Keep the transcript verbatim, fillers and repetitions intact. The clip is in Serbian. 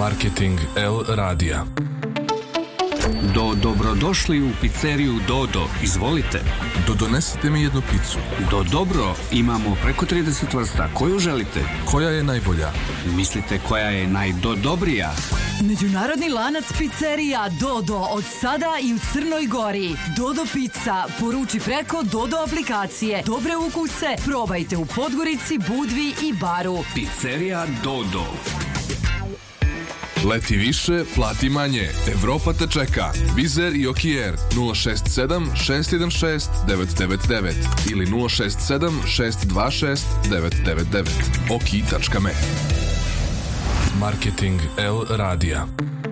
Marketing L radija. Do dobrodošli u pizzeriju Dodo, izvolite. Do donesite mi jednu picu. Do dobro, imamo preko trideset vrsta, koju želite? Koja je najbolja? Mislite koja je najdodobrija? Međunarodni lanac pizzerija Dodo od sada i u Crnoj Gori. Dodo pizza, poruči preko Dodo aplikacije. Dobre ukuse probajte u Podgorici, Budvi i Baru. Pizzerija Dodo. Leti više, plati manje. Evropa te čeka. Vizer i Okijer nula šest sedam šest jedan šest devet devet devet ili nula šest sedam šest dva šest devet devet devet. oki tačka me. Marketing L radija.